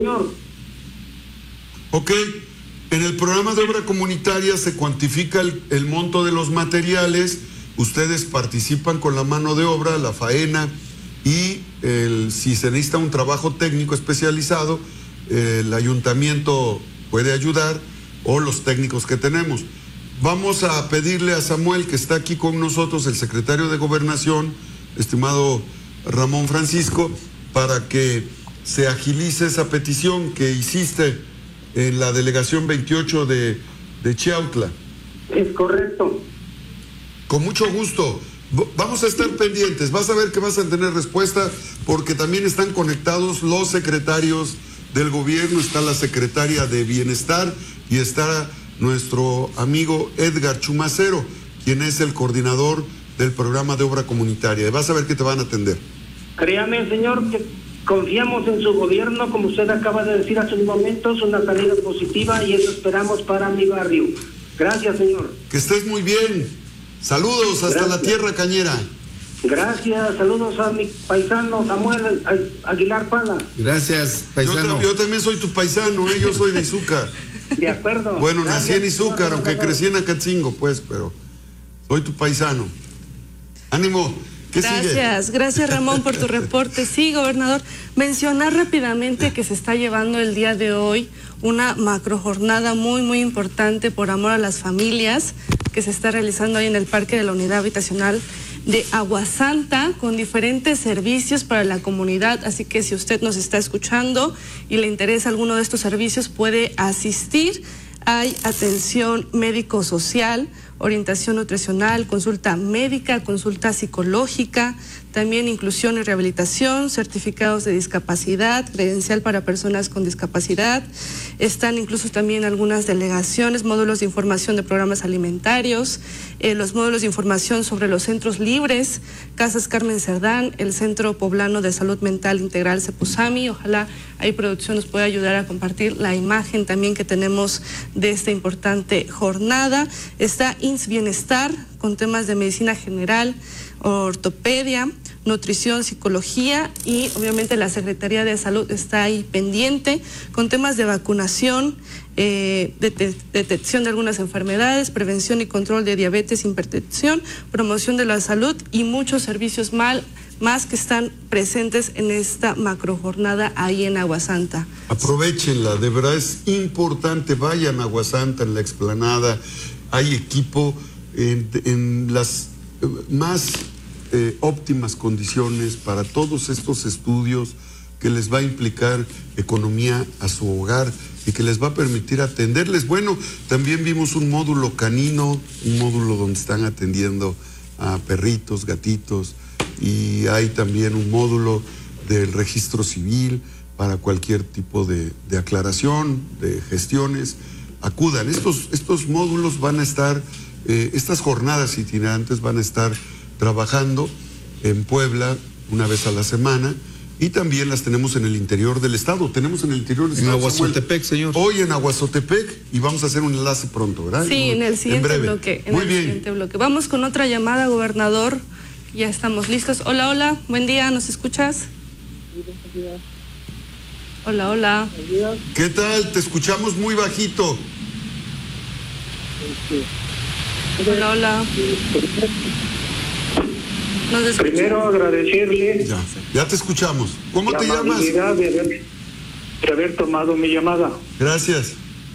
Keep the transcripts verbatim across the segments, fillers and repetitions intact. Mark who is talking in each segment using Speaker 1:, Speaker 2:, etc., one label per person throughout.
Speaker 1: Señor.
Speaker 2: Ok, en el programa de obra comunitaria se cuantifica el, el monto de los materiales, ustedes participan con la mano de obra, la faena, y el, si se necesita un trabajo técnico especializado, eh, el ayuntamiento puede ayudar o los técnicos que tenemos. Vamos a pedirle a Samuel, que está aquí con nosotros, el secretario de Gobernación, estimado Ramón Francisco, para que se agilice esa petición que hiciste en la delegación veintiocho de, de Chiautla.
Speaker 1: Es correcto.
Speaker 2: Con mucho gusto. Vamos a estar pendientes. Vas a ver que vas a tener respuesta, porque también están conectados los secretarios del gobierno, está la secretaria de Bienestar y está nuestro amigo Edgar Chumacero, quien es el coordinador del programa de obra comunitaria. Vas a ver que te van a atender.
Speaker 1: Créame, señor, que confiamos en su gobierno, como usted acaba de decir hace un momento, es una salida positiva y eso esperamos para mi barrio. Gracias, señor.
Speaker 2: Que estés muy bien. Saludos hasta Gracias. La tierra cañera.
Speaker 1: Gracias, saludos a mi paisano Samuel Aguilar Pala.
Speaker 3: Gracias, paisano.
Speaker 2: Yo, yo también soy tu paisano, ¿eh? Yo soy de Izúcar.
Speaker 1: De acuerdo.
Speaker 2: Bueno,
Speaker 1: Gracias,
Speaker 2: nací en Izúcar, aunque crecí en Acatzingo, pues, pero soy tu paisano. Ánimo. ¿Qué
Speaker 4: Gracias,
Speaker 2: sigue?
Speaker 4: Gracias Ramón por tu reporte. Sí, gobernador, mencionar rápidamente que se está llevando el día de hoy una macrojornada muy, muy importante por amor a las familias que se está realizando ahí en el Parque de la Unidad Habitacional de Aguasanta, con diferentes servicios para la comunidad, así que si usted nos está escuchando y le interesa alguno de estos servicios puede asistir. Hay atención médico-social, orientación nutricional, consulta médica, consulta psicológica, también inclusión y rehabilitación, certificados de discapacidad, credencial para personas con discapacidad. Están incluso también algunas delegaciones, módulos de información de programas alimentarios, eh, los módulos de información sobre los centros libres, Casas Carmen Cerdán, el Centro Poblano de Salud Mental Integral Cepusami. Ojalá ahí producción nos pueda ayudar a compartir la imagen también que tenemos de esta importante jornada. Está I N S Bienestar con temas de medicina general, ortopedia, nutrición, psicología, y obviamente la Secretaría de Salud está ahí pendiente con temas de vacunación, eh, det detección de algunas enfermedades, prevención y control de diabetes, hipertensión, promoción de la salud y muchos servicios mal, más que están presentes en esta macrojornada ahí en Aguasanta.
Speaker 2: Aprovechenla, de verdad es importante, vayan a Aguasanta en la explanada, hay equipo en, en las más eh, óptimas condiciones para todos estos estudios que les va a implicar economía a su hogar y que les va a permitir atenderles. Bueno, también vimos un módulo canino, un módulo donde están atendiendo a perritos, gatitos, y hay también un módulo del registro civil para cualquier tipo de, de aclaración, de gestiones. Acudan, estos, estos módulos van a estar, eh, estas jornadas itinerantes van a estar trabajando en Puebla una vez a la semana, y también las tenemos en el interior del estado. Tenemos en el interior del estado.
Speaker 3: En Aguazotepec, señor.
Speaker 2: Hoy en Aguazotepec, y vamos a hacer un enlace pronto, ¿verdad?
Speaker 4: Sí, en el siguiente
Speaker 2: en breve.
Speaker 4: bloque. En
Speaker 2: Muy
Speaker 4: el
Speaker 2: bien.
Speaker 4: Siguiente bloque. Vamos con otra llamada, gobernador. Ya estamos listos. Hola, hola. Buen día. ¿Nos escuchas? Hola, hola.
Speaker 2: ¿Qué tal? Te escuchamos muy bajito.
Speaker 4: Hola, hola. ¿Nos escuchas?
Speaker 1: Primero agradecerle
Speaker 2: Ya, ya te escuchamos. ¿Cómo
Speaker 1: la
Speaker 2: te llamas?
Speaker 1: amabilidad de haber, de haber tomado mi llamada.
Speaker 2: Gracias.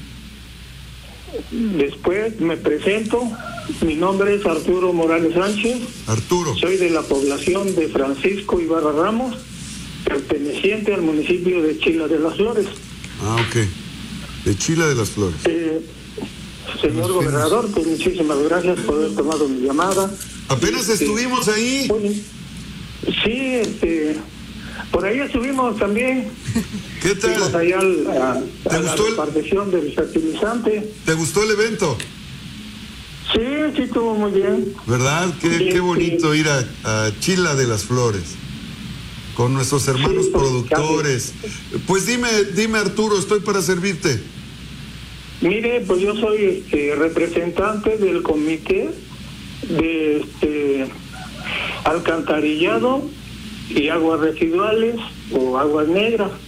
Speaker 1: Después me presento. Mi nombre es Arturo Morales Sánchez.
Speaker 2: Arturo.
Speaker 1: Soy de la población de Francisco Ibarra Ramos, perteneciente al municipio de Chila de las Flores.
Speaker 2: Ah, ok. De Chila de las Flores.
Speaker 1: Eh, señor gobernador, pues muchísimas gracias por haber tomado mi llamada.
Speaker 2: Apenas
Speaker 1: Este,
Speaker 2: estuvimos ahí.
Speaker 1: bueno, sí, este, por ahí estuvimos también.
Speaker 2: ¿Qué tal?
Speaker 1: Fuimos allá al, a,
Speaker 2: ¿Te
Speaker 1: a la
Speaker 2: gustó el-
Speaker 1: repartición del fertilizante.
Speaker 2: ¿Te gustó el evento?
Speaker 1: Sí, sí, estuvo muy bien.
Speaker 2: ¿Verdad? Qué,
Speaker 1: Sí,
Speaker 2: qué bonito
Speaker 1: sí.
Speaker 2: ir a, a Chila de las Flores con nuestros hermanos
Speaker 1: Sí, pues,
Speaker 2: productores. Pues dime, dime Arturo, estoy para servirte.
Speaker 1: Mire, pues yo soy este, representante del comité de este, alcantarillado y aguas residuales o aguas negras.